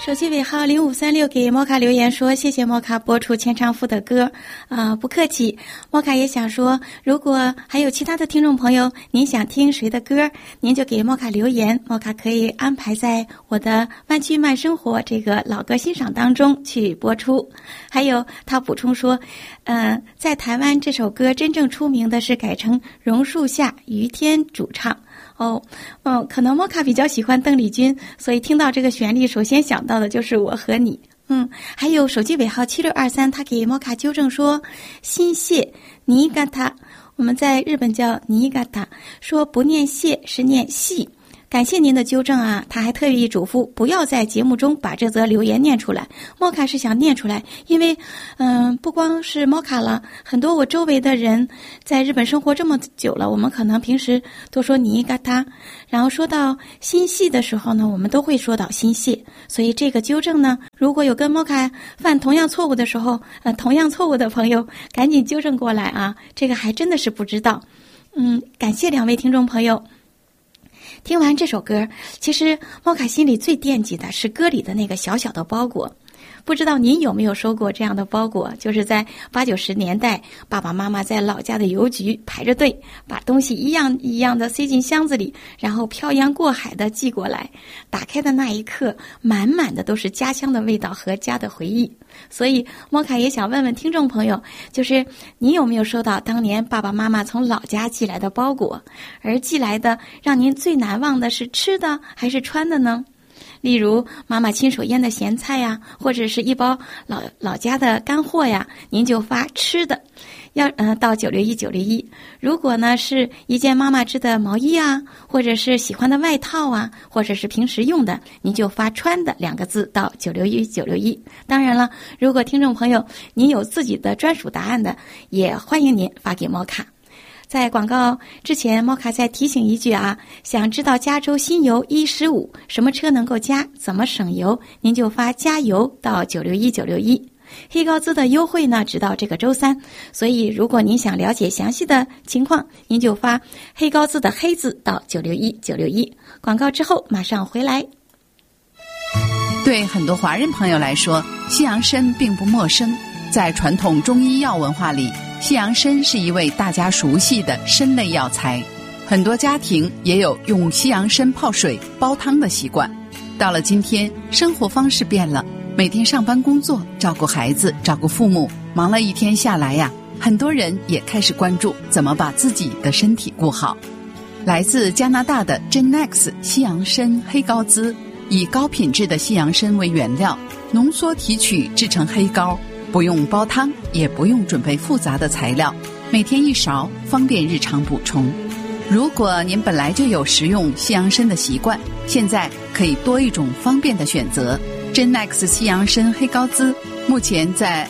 手机尾号0536给莫卡留言说，谢谢莫卡播出千唱妇的歌不客气。莫卡也想说，如果还有其他的听众朋友，您想听谁的歌，您就给莫卡留言，莫卡可以安排在我的湾区慢生活这个老歌欣赏当中去播出。还有他补充说，在台湾这首歌真正出名的是改成榕树下于天主唱。可能莫卡比较喜欢邓丽君，所以听到这个旋律首先想到的就是我和你。还有手机尾号7623，他给莫卡纠正说，新谢尼嘎塔，我们在日本叫尼嘎塔，说不念谢是念细。感谢您的纠正啊！他还特意嘱咐不要在节目中把这则留言念出来。莫卡是想念出来，因为不光是莫卡了，很多我周围的人在日本生活这么久了，我们可能平时都说你嘎他，然后说到心细的时候呢，我们都会说到心谢。所以这个纠正呢，如果有跟莫卡犯同样错误的时候，同样错误的朋友，赶紧纠正过来啊！这个还真的是不知道。感谢两位听众朋友。听完这首歌，其实莫卡心里最惦记的是歌里的那个小小的包裹。不知道您有没有收过这样的包裹，就是在80、90年代，爸爸妈妈在老家的邮局排着队，把东西一样一样的塞进箱子里，然后漂洋过海的寄过来。打开的那一刻，满满的都是家乡的味道和家的回忆。所以莫卡也想问问听众朋友，就是你有没有收到当年爸爸妈妈从老家寄来的包裹，而寄来的让您最难忘的是吃的还是穿的呢？例如妈妈亲手腌的咸菜呀，或者是一包老家的干货呀，您就发吃的，要到961。如果呢是一件妈妈织的毛衣啊，或者是喜欢的外套啊，或者是平时用的，您就发穿的2个字到961。当然了，如果听众朋友您有自己的专属答案的，也欢迎您发给莫卡。在广告之前，莫卡再提醒一句啊，想知道加州新油115什么车能够加，怎么省油，您就发加油到961。黑高资的优惠呢，直到这个周3，所以如果您想了解详细的情况，您就发黑高资的黑字到961。广告之后马上回来。 对很多华人朋友来说，西洋参并不陌生，在传统中医药文化里，西洋参是一味大家熟悉的参类药材，很多家庭也有用西洋参泡水煲汤的习惯。到了今天，生活方式变了，每天上班工作，照顾孩子，照顾父母，忙了一天下来呀，很多人也开始关注怎么把自己的身体顾好。来自加拿大的 Genex 西洋参黑膏滋，以高品质的西洋参为原料，浓缩提取制成黑膏，不用煲汤，也不用准备复杂的材料，每天1勺，方便日常补充。如果您本来就有食用西洋参的习惯，现在可以多一种方便的选择。Genex 西洋参黑膏滋目前在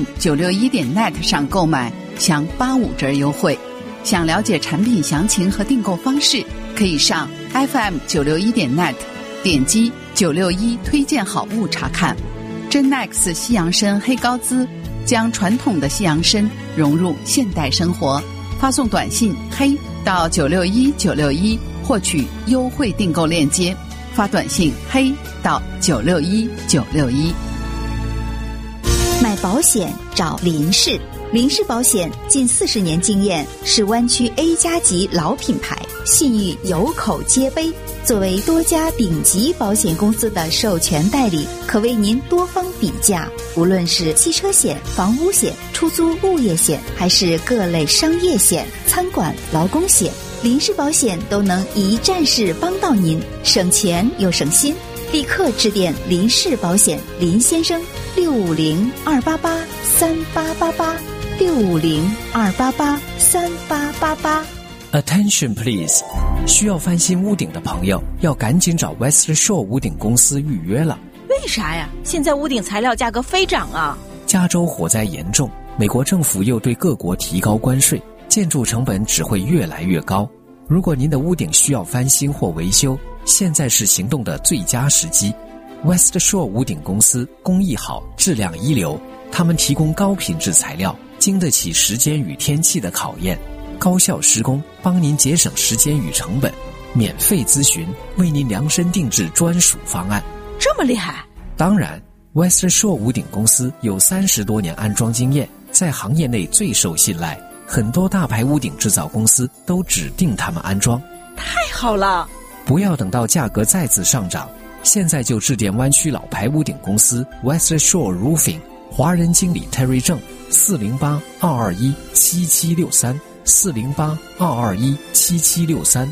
FM961.net 上购买享85折优惠。想了解产品详情和订购方式，可以上 FM961.net 点击961推荐好物查看。Genex 西洋参黑膏滋将传统的西洋参融入现代生活，发送短信黑到961获取优惠订购链接，发短信黑到961。 买保险找林氏，林氏保险近40年经验，是湾区 A+ 级老品牌，信誉有口皆碑。作为多家顶级保险公司的授权代理，可为您多方比价。无论是汽车险、房屋险、出租物业险，还是各类商业险、餐馆、劳工险，林氏保险都能一站式帮到您，省钱又省心。立刻致电林氏保险林先生650-288-3888，650-288-3888。 Attention please， 需要翻新屋顶的朋友要赶紧找 West Shore 屋顶公司预约了。 为啥呀？现在屋顶材料价格飞涨啊！ 加州火灾严重，美国政府又对各国提高关税，建筑成本只会越来越高。如果您的屋顶需要翻新或维修，现在是行动的最佳时机。West Shore 屋顶公司工艺好，质量一流，他们提供高品质材料，经得起时间与天气的考验，高效施工，帮您节省时间与成本，免费咨询，为您量身定制专属方案。 这么厉害？ 当然 Western Shore 屋顶公司有30多年安装经验，在行业内最受信赖，很多大牌屋顶制造公司都指定他们安装。 太好了！ 不要等到价格再次上涨，现在就致电湾区老牌屋顶公司 Western Shore Roofing， 华人经理 Terry 郑，408-221-7763 408-221-7763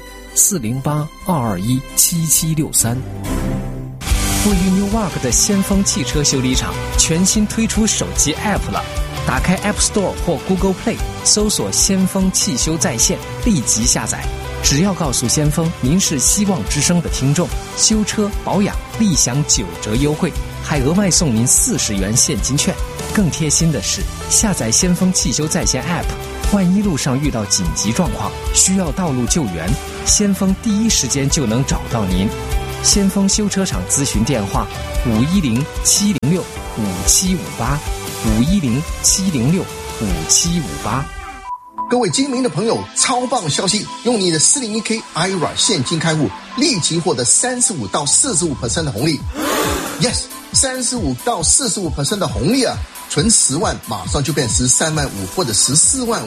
408-221-7763。位于 Newark 的先锋汽车修理厂全新推出手机 App 了，打开 App Store 或 Google Play， 搜索先锋汽修在线，立即下载。只要告诉先锋您是希望之声的听众，修车保养立享9折优惠，还额外送您40元现金券。更贴心的是，下载先锋汽修在线 App， 万一路上遇到紧急状况需要道路救援，先锋第一时间就能找到您。先锋修车厂咨询电话510-706-5758 510-706-5758。 各位精明的朋友，超棒消息！用你的 401k IRA 现金开户，立即获得35%到45% 的红利。Yes， 35%到45% 的红利啊！存10万，马上就变13万5或者14万5。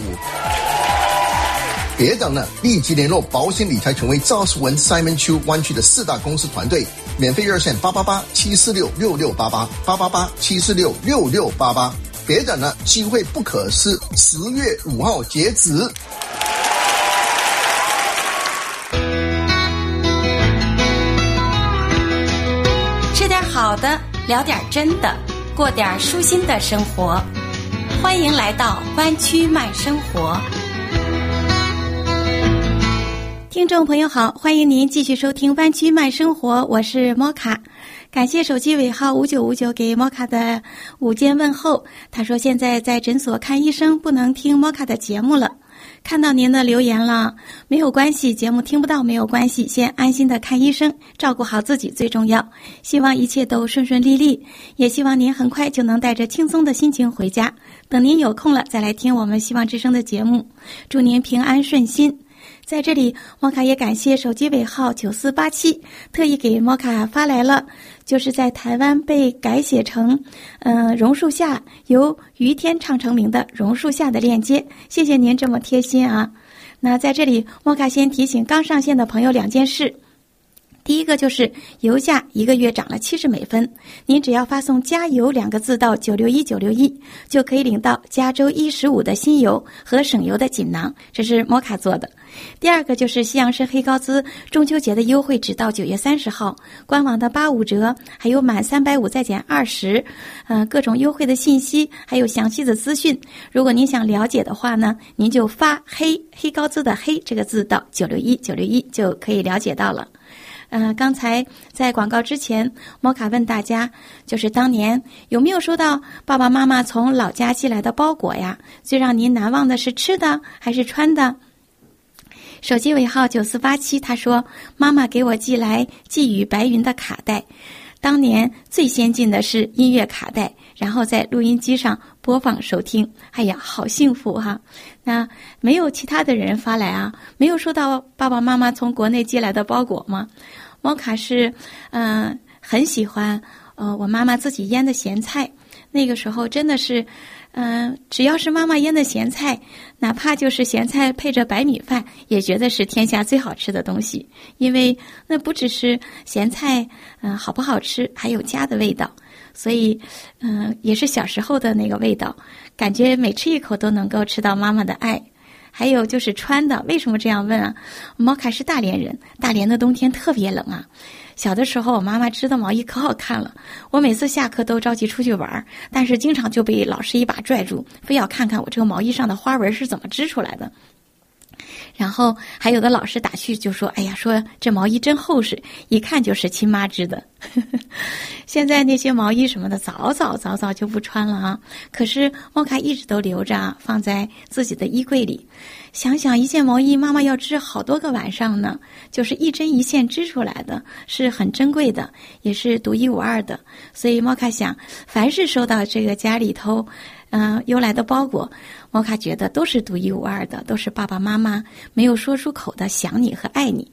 别等了，立即联络保险理财权威赵世文 Simon Chu 湾区的4大公司团队，免费热线888-746-6688 888-746-6688。别等了，机会不可失，10月5号截止。 吃点好的，聊点真的，过点舒心的生活。欢迎来到湾区慢生活。听众朋友好，欢迎您继续收听湾区慢生活，我是摩卡。感谢手机尾号5959给摩卡的午间问候。他说现在在诊所看医生，不能听摩卡的节目了。看到您的留言了，没有关系，节目听不到没有关系，先安心的看医生，照顾好自己最重要。希望一切都顺顺利利，也希望您很快就能带着轻松的心情回家。等您有空了再来听我们希望之声的节目，祝您平安顺心。在这里，摩卡也感谢手机尾号9487特意给摩卡发来了，就是在台湾被改写成榕树下，由于天唱成名的榕树下的链接，谢谢您这么贴心啊。那在这里，摩卡先提醒刚上线的朋友2件事。第一个就是油价1个月涨了70美分，您只要发送加油2个字到961961，就可以领到加州115的新油和省油的锦囊，这是摩卡做的。第二个就是西洋参黑高滋中秋节的优惠只到9月30号，官网的85折，还有满350再减20，各种优惠的信息，还有详细的资讯。如果您想了解的话呢，您就发黑高滋的黑这个字到961961就可以了解到了。刚才在广告之前，摩卡问大家，就是当年有没有收到爸爸妈妈从老家寄来的包裹呀？最让您难忘的是吃的还是穿的？手机尾号9487，他说妈妈给我寄来寄语白云的卡带，当年最先进的是音乐卡带，然后在录音机上播放收听。哎呀，好幸福哈！那没有其他的人发来啊？没有收到爸爸妈妈从国内寄来的包裹吗？摩卡是很喜欢我妈妈自己腌的咸菜，那个时候真的是只要是妈妈腌的咸菜，哪怕就是咸菜配着白米饭，也觉得是天下最好吃的东西。因为那不只是咸菜好不好吃，还有家的味道，所以也是小时候的那个味道，感觉每吃一口都能够吃到妈妈的爱。还有就是穿的，为什么这样问啊？摩卡是大连人，大连的冬天特别冷啊。小的时候我妈妈织的毛衣可好看了，我每次下课都着急出去玩，但是经常就被老师一把拽住，非要看看我这个毛衣上的花纹是怎么织出来的。然后还有的老师打趣就说，哎呀，说这毛衣真厚实，一看就是亲妈织的。现在那些毛衣什么的早早就不穿了啊，可是摩卡一直都留着啊，放在自己的衣柜里。想想一件毛衣妈妈要织好多个晚上呢，就是一针一线织出来的，是很珍贵的，也是独一无二的。所以摩卡想，凡是收到这个家里头邮来的包裹，摩卡觉得都是独一无二的，都是爸爸妈妈没有说出口的想你和爱你。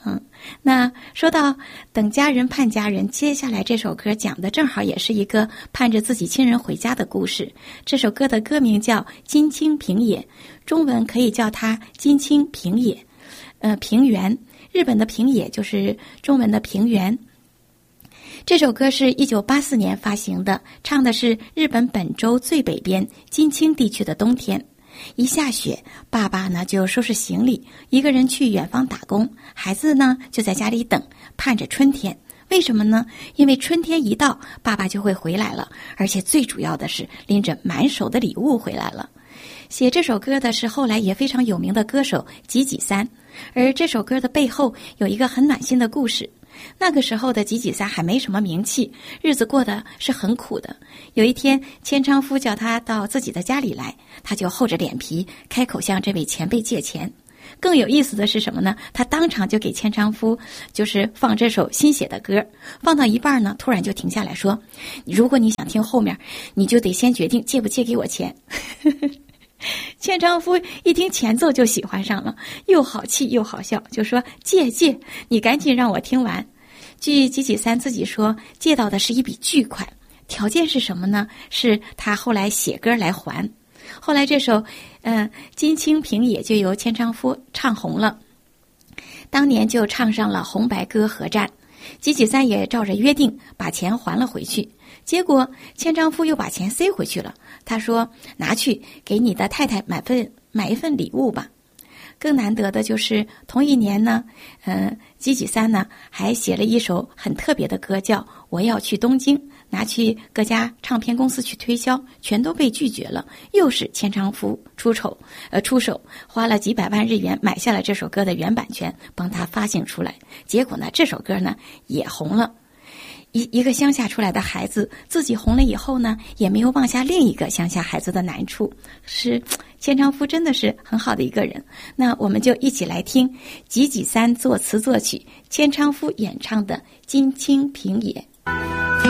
那说到等家人盼家人，接下来这首歌讲的正好也是一个盼着自己亲人回家的故事。这首歌的歌名叫《金青平野》，中文可以叫它金青平野。平原，日本的平野就是中文的平原。这首歌是1984年发行的，唱的是日本本州最北边金青地区的冬天。一下雪，爸爸呢就收拾行李，一个人去远方打工，孩子呢就在家里等，盼着春天。为什么呢？因为春天一到，爸爸就会回来了，而且最主要的是拎着满手的礼物回来了。写这首歌的是后来也非常有名的歌手吉吉三，而这首歌的背后有一个很暖心的故事。那个时候的吉吉三还没什么名气，日子过得是很苦的。有一天，千昌夫叫他到自己的家里来，他就厚着脸皮开口向这位前辈借钱。更有意思的是什么呢？他当场就给千昌夫就是放这首新写的歌，放到一半呢，突然就停下来说：“如果你想听后面，你就得先决定借不借给我钱。”千昌夫一听前奏就喜欢上了，又好气又好笑，就说：“借，你赶紧让我听完。”据吉吉三自己说，借到的是一笔巨款，条件是什么呢？是他后来写歌来还。后来这首金青平野就由千昌夫唱红了，当年就唱上了红白歌合战。吉吉三也照着约定把钱还了回去，结果千昌夫又把钱塞回去了。他说：“拿去给你的太太买一份礼物吧。”更难得的就是同一年呢，吉吉三呢还写了一首很特别的歌，叫《我要去东京》，拿去各家唱片公司去推销，全都被拒绝了。又是千昌夫出手，花了几百万日元买下了这首歌的原版权，帮他发行出来。结果呢，这首歌呢也红了。一个乡下出来的孩子，自己红了以后呢，也没有忘下另一个乡下孩子的难处。是千昌夫真的是很好的一个人。那我们就一起来听吉吉三作词作曲，千昌夫演唱的《金青平野》。